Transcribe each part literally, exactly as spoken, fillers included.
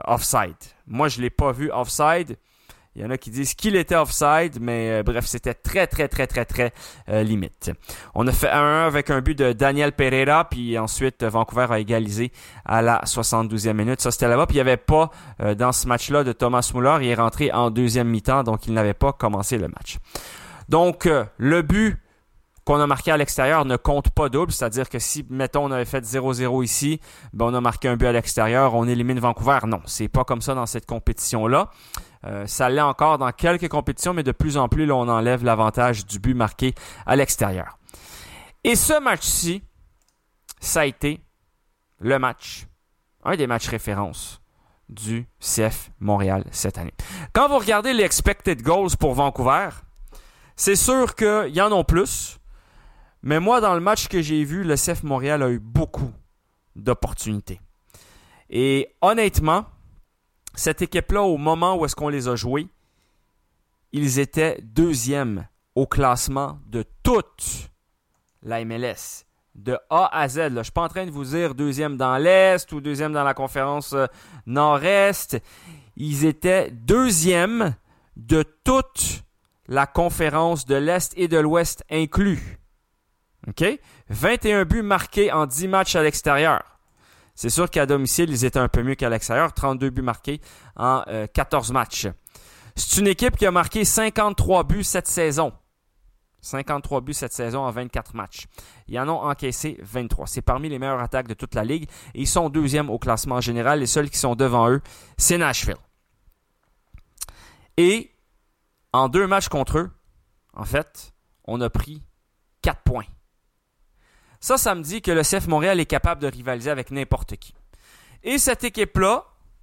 offside. Moi, je ne l'ai pas vu offside. Il y en a qui disent qu'il était offside, mais euh, bref, c'était très, très, très, très, très euh, limite. On a fait un un avec un but de Daniel Pereira, puis ensuite, Vancouver a égalisé à la soixante-douzième minute. Ça, c'était là-bas, puis il n'y avait pas, euh, dans ce match-là, de Thomas Muller. Il est rentré en deuxième mi-temps, donc il n'avait pas commencé le match. Donc, euh, le but qu'on a marqué à l'extérieur ne compte pas double, c'est-à-dire que si, mettons, on avait fait zéro zéro ici, ben on a marqué un but à l'extérieur, on élimine Vancouver. Non, c'est pas comme ça dans cette compétition-là. Euh, ça l'est encore dans quelques compétitions, mais de plus en plus, là, on enlève l'avantage du but marqué à l'extérieur. Et ce match-ci, ça a été le match, un des matchs références du C F Montréal cette année. Quand vous regardez les expected goals pour Vancouver, c'est sûr qu'il y en a plus. Mais moi, dans le match que j'ai vu, le C F Montréal a eu beaucoup d'opportunités. Et honnêtement, cette équipe-là, au moment où est-ce qu'on les a joués, ils étaient deuxièmes au classement de toute la M L S. De A à Z. Là. Je ne suis pas en train de vous dire deuxième dans l'Est ou deuxième dans la conférence euh, Nord-Est. Ils étaient deuxièmes de toute la conférence de l'Est et de l'Ouest inclus. OK? vingt et un buts marqués en dix matchs à l'extérieur. C'est sûr qu'à domicile, ils étaient un peu mieux qu'à l'extérieur. trente-deux buts marqués en euh, quatorze matchs. C'est une équipe qui a marqué cinquante-trois buts cette saison. cinquante-trois buts cette saison en vingt-quatre matchs. Ils en ont encaissé vingt-trois. C'est parmi les meilleures attaques de toute la Ligue. Et ils sont deuxièmes au classement général. Les seuls qui sont devant eux, c'est Nashville. Et en deux matchs contre eux, en fait, on a pris quatre points. Ça, ça me dit que le C F Montréal est capable de rivaliser avec n'importe qui. Et cette équipe-là,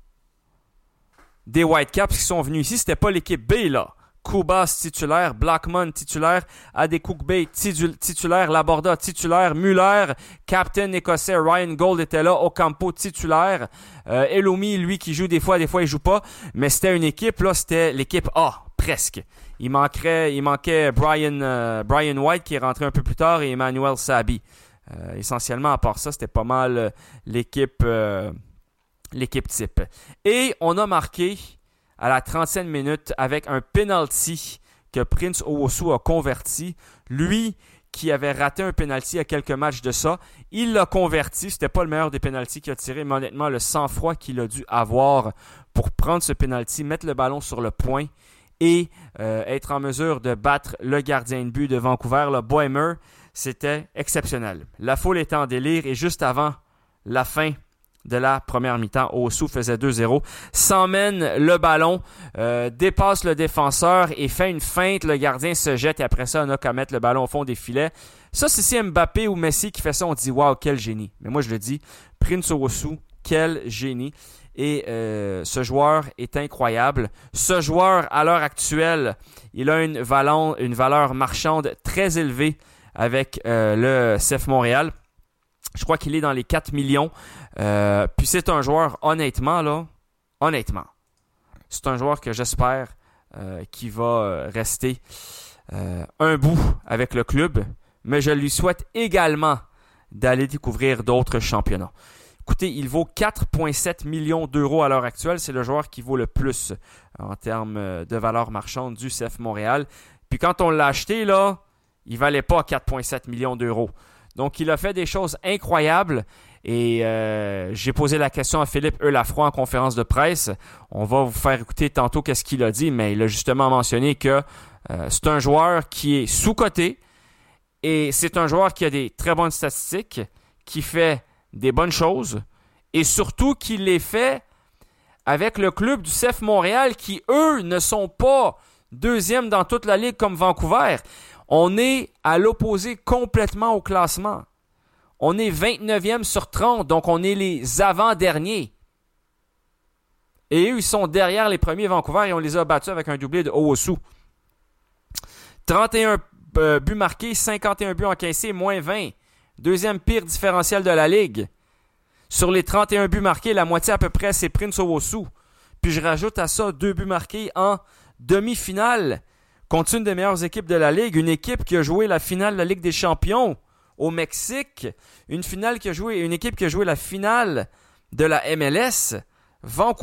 des Whitecaps qui sont venus ici, c'était pas l'équipe B, là. Kubas titulaire, Blackmon titulaire, Adekugbe titulaire, Laborda titulaire, Muller, captain écossais, Ryan Gold était là, Ocampo titulaire, euh, Elomi, lui qui joue des fois, des fois il joue pas, mais c'était une équipe, là, c'était l'équipe A, presque. Il manquerait, il manquait Brian, euh, Brian White qui est rentré un peu plus tard et Emmanuel Sabi. Euh, essentiellement, à part ça, c'était pas mal euh, l'équipe, euh, l'équipe type. Et on a marqué à la trentième minute avec un penalty que Prince Owusu a converti. Lui qui avait raté un penalty à quelques matchs de ça, il l'a converti. C'était pas le meilleur des penaltys qu'il a tiré, mais honnêtement, le sang-froid qu'il a dû avoir pour prendre ce penalty, mettre le ballon sur le point et euh, être en mesure de battre le gardien de but de Vancouver, le Boehmer, c'était exceptionnel. La foule était en délire et juste avant la fin de la première mi-temps, Owusu faisait deux zéro, s'emmène le ballon, euh, dépasse le défenseur et fait une feinte, le gardien se jette et après ça, on a qu'à mettre le ballon au fond des filets. Ça, c'est si Mbappé ou Messi qui fait ça, on dit « Wow, quel génie !» Mais moi, je le dis, Prince Owusu, quel génie! Et euh, ce joueur est incroyable. Ce joueur, à l'heure actuelle, il a une valeur, une valeur marchande très élevée avec euh, le C F Montréal. Je crois qu'il est dans les quatre millions. Euh, puis c'est un joueur, honnêtement, là, honnêtement, c'est un joueur que j'espère euh, qui va rester euh, un bout avec le club. Mais je lui souhaite également d'aller découvrir d'autres championnats. Écoutez, il vaut quatre virgule sept millions d'euros à l'heure actuelle. C'est le joueur qui vaut le plus en termes de valeur marchande du C F Montréal. Puis quand on l'a acheté, là, il ne valait pas quatre virgule sept millions d'euros. Donc, il a fait des choses incroyables. Et euh, j'ai posé la question à Philippe Eulafroy en conférence de presse. On va vous faire écouter tantôt qu'est-ce qu'il a dit, mais il a justement mentionné que euh, c'est un joueur qui est sous-coté et c'est un joueur qui a des très bonnes statistiques, qui fait des bonnes choses et surtout qui les fait avec le club du C F Montréal qui, eux, ne sont pas deuxième dans toute la ligue comme Vancouver. On est à l'opposé complètement au classement. On est vingt-neuvième sur trente, donc on est les avant-derniers. Et eux, ils sont derrière les premiers Vancouver et on les a battus avec un doublé de Owusu. trente et un euh, buts marqués, cinquante et un buts encaissés, moins vingt. Deuxième pire différentiel de la Ligue. Sur les trente et un buts marqués, la moitié à peu près, c'est Prince Owusu. Puis je rajoute à ça deux buts marqués en demi-finale contre une des meilleures équipes de la Ligue. Une équipe qui a joué la finale de la Ligue des Champions au Mexique. Une finale qui a joué, une équipe qui a joué la finale de la M L S. Vancouver